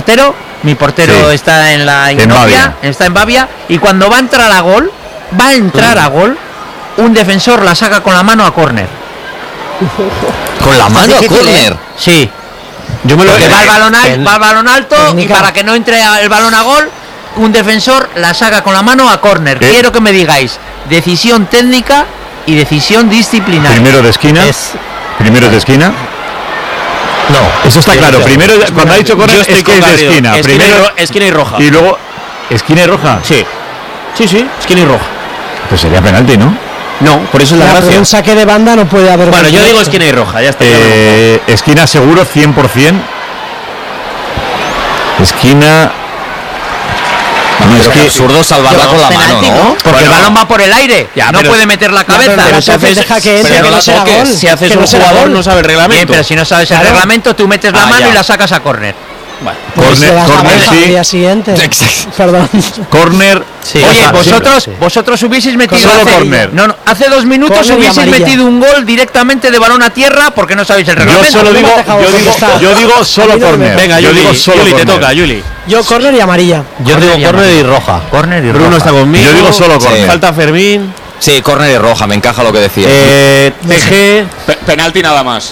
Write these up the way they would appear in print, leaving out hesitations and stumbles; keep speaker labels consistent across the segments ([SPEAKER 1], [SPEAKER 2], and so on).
[SPEAKER 1] portero está en la Inopia, está en Bavia, y cuando va a entrar a gol, un defensor la saca con la mano a córner.
[SPEAKER 2] ¿Con la mano a córner?
[SPEAKER 1] Sí. Porque va el balón alto y para que no entre el balón a gol, un defensor la saca con la mano a córner. Quiero que me digáis decisión técnica y decisión disciplinaria.
[SPEAKER 3] Primero de esquina. No, eso está claro. Primero, cuando ha dicho córner, es que es de esquina. Primero
[SPEAKER 4] esquina y roja.
[SPEAKER 3] Y luego esquina y roja.
[SPEAKER 4] Sí, esquina y roja.
[SPEAKER 3] Pues sería penalti, ¿no?
[SPEAKER 4] No, por eso es la gracia.
[SPEAKER 5] Pero un saque de banda no puede haber.
[SPEAKER 4] Bueno, yo digo esquina y roja, ya está.
[SPEAKER 3] Esquina seguro, 100%. Esquina.
[SPEAKER 2] No, es que absurdo salvarla con la mano, ¿no?
[SPEAKER 1] Porque el balón va por el aire, no puede meter la cabeza.
[SPEAKER 5] Pero si
[SPEAKER 4] haces un jugador no sabe el reglamento.
[SPEAKER 1] Bien, pero si no sabes el reglamento, tú metes la mano y la sacas a córner.
[SPEAKER 3] Córner, sí.
[SPEAKER 5] Día siguiente. Perdón.
[SPEAKER 3] Córner.
[SPEAKER 1] Sí. Oye, vosotros hubieseis metido hace 2 minutos hubieseis metido un gol directamente de balón a tierra porque no sabéis el reglamento.
[SPEAKER 3] Yo digo solo córner.
[SPEAKER 4] Venga, Yuli, te toca, Yuli.
[SPEAKER 5] Yo córner y amarilla.
[SPEAKER 4] Yo digo córner y roja. Bruno está conmigo.
[SPEAKER 3] Yo digo solo córner.
[SPEAKER 4] Falta Fermín.
[SPEAKER 2] Sí, córner y roja, me encaja lo que decía.
[SPEAKER 4] TG.
[SPEAKER 6] Penalti nada más.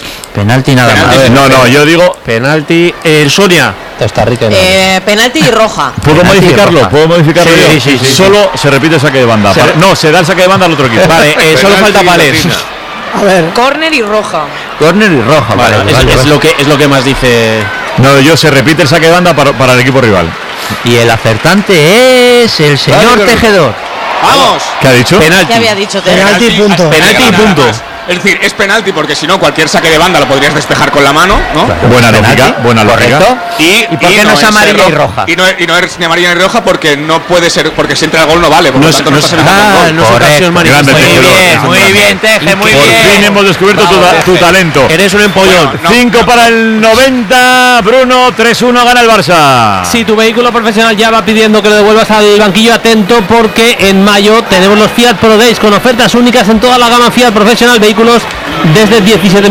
[SPEAKER 3] No, yo digo
[SPEAKER 4] penalti. Sonia.
[SPEAKER 7] Está rica.
[SPEAKER 8] Penalti y roja.
[SPEAKER 3] ¿Puedo modificarlo?
[SPEAKER 4] Sí.
[SPEAKER 3] Solo se repite el saque de banda. No, se da el saque de banda al otro equipo.
[SPEAKER 4] Vale, solo falta Palés.
[SPEAKER 5] A ver.
[SPEAKER 8] Córner y roja.
[SPEAKER 4] Vale. Es lo que más dice.
[SPEAKER 3] No, se repite el saque de banda para el equipo rival.
[SPEAKER 1] Y el acertante es el señor Tejedor.
[SPEAKER 6] ¡Vamos!
[SPEAKER 3] ¿Qué ha dicho?
[SPEAKER 8] ¿Qué había dicho?
[SPEAKER 5] Penalti y punto.
[SPEAKER 4] Penalti y punto.
[SPEAKER 6] Es decir, es penalti porque si no cualquier saque de banda lo podrías despejar con la mano, ¿no?
[SPEAKER 3] Claro. Buena lógica.
[SPEAKER 6] ¿Y
[SPEAKER 1] por qué no es amarilla y roja?
[SPEAKER 6] Y no es ni amarilla ni roja porque no puede ser, porque si entra el gol no vale, por lo tanto no estás
[SPEAKER 4] no es ocasión manifestada.
[SPEAKER 1] Muy bien, Teje, muy bien.
[SPEAKER 3] Por fin hemos descubierto tu talento.
[SPEAKER 4] Eres un empollón.
[SPEAKER 3] 5 para el 90, Bruno, 3-1 gana el Barça.
[SPEAKER 7] Si tu vehículo profesional ya va pidiendo que lo devuelvas al banquillo, atento porque en mayo tenemos los Fiat Pro Days con ofertas únicas en toda la gama Fiat Professional, vehículos desde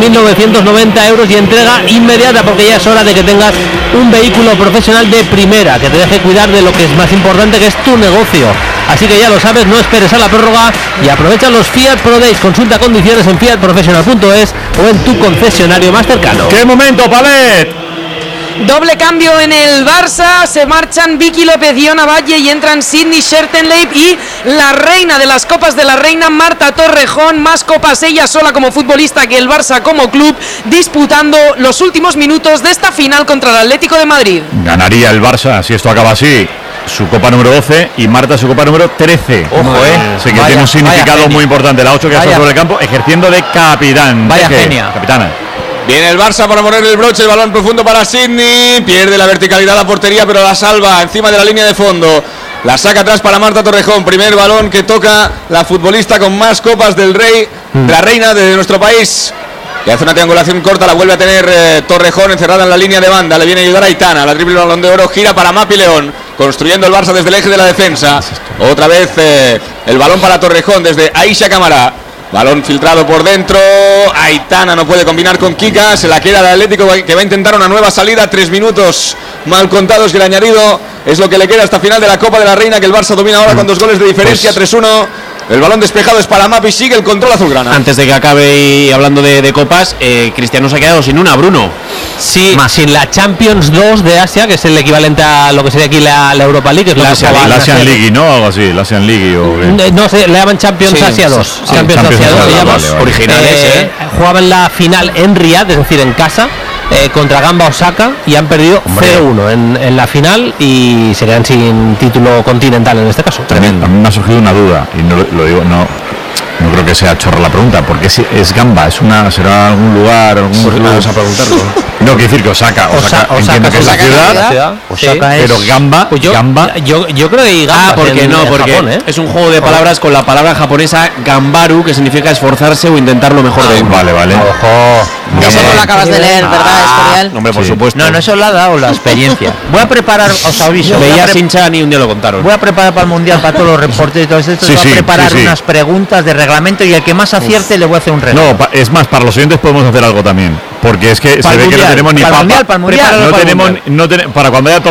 [SPEAKER 7] 17.990 euros y entrega inmediata, porque ya es hora de que tengas un vehículo profesional de primera, que te deje cuidar de lo que es más importante, que es tu negocio. Así que ya lo sabes, no esperes a la prórroga y aprovecha los Fiat Pro Days. Consulta condiciones en fiatprofessional.es o en tu concesionario más cercano.
[SPEAKER 3] ¡Qué momento, Palet!
[SPEAKER 8] Doble cambio en el Barça, se marchan Vicky López y Ona Valle y entran Sydney Schertenleib y la reina de las Copas de la Reina, Marta Torrejón, más copas ella sola como futbolista que el Barça como club, disputando los últimos minutos de esta final contra el Atlético de Madrid.
[SPEAKER 3] Ganaría el Barça, si esto acaba así, su copa número 12 y Marta su copa número 13.
[SPEAKER 1] Ojo,
[SPEAKER 3] Así que tiene un significado muy importante, la 8 que está sobre el campo, ejerciendo de capitán.
[SPEAKER 1] Vaya genia.
[SPEAKER 3] Capitana.
[SPEAKER 6] Viene el Barça para poner el broche, el balón profundo para Sydney, pierde la verticalidad la portería pero la salva encima de la línea de fondo, la saca atrás para Marta Torrejón, primer balón que toca la futbolista con más copas del Rey, de la reina de nuestro país, y hace una triangulación corta, la vuelve a tener Torrejón encerrada en la línea de banda, le viene a ayudar a Aitana, la triple balón de oro, gira para Mapi León, construyendo el Barça desde el eje de la defensa, otra vez el balón para Torrejón desde Aisha Camará. Balón filtrado por dentro, Aitana no puede combinar con Kika, se la queda el Atlético que va a intentar una nueva salida, 3 minutos mal contados que el añadido es lo que le queda hasta final de la Copa de la Reina, que el Barça domina ahora con 2 goles de diferencia, 3-1. El balón despejado es para Mapi, sigue el control azulgrana.
[SPEAKER 4] Antes de que acabe y hablando de copas, Cristiano se ha quedado sin una, Bruno.
[SPEAKER 7] Sí, más sin la Champions 2 de Asia, que es el equivalente a lo que sería aquí la Europa League, que es
[SPEAKER 3] la Asian League, ¿no? Algo así, la Asian League
[SPEAKER 7] no sé, le llaman Champions Asia 2. Champions Asia 2 le llaman.
[SPEAKER 4] Originales,
[SPEAKER 7] jugaban la final en Riyadh, es decir, en casa, contra Gamba Osaka, y han perdido 0-1 en la final y se quedan sin título continental en este caso.
[SPEAKER 3] Tremendo. A mí me ha surgido una duda y no lo digo, no creo que sea chorra la pregunta, porque es Gamba, será algún lugar,
[SPEAKER 4] vamos a preguntarlo.
[SPEAKER 3] No, quiere decir que Osaka entiendo que es la ciudad, pero Gamba,
[SPEAKER 7] pues yo creo que Gamba,
[SPEAKER 4] porque Japón, es un juego de palabras con la palabra japonesa Gambaru, que significa esforzarse o intentar lo mejor de uno.
[SPEAKER 3] Vale.
[SPEAKER 8] Ojo. Eso no lo acabas de leer, ¿verdad, Escorial?
[SPEAKER 4] Hombre, por supuesto.
[SPEAKER 1] No, eso lo ha dado la experiencia. Voy a preparar, os aviso.
[SPEAKER 4] Veía Sinchan y un día lo contaron.
[SPEAKER 1] Voy a preparar para el Mundial, para todos los reportes y todo esto. Voy a preparar unas preguntas de reglamento y el que más acierte le voy a hacer un regalo.
[SPEAKER 3] No, es más, para los oyentes podemos hacer algo también. Porque es que se ve que no tenemos ni
[SPEAKER 1] para
[SPEAKER 3] papa.
[SPEAKER 1] el mundial.
[SPEAKER 3] Para cuando haya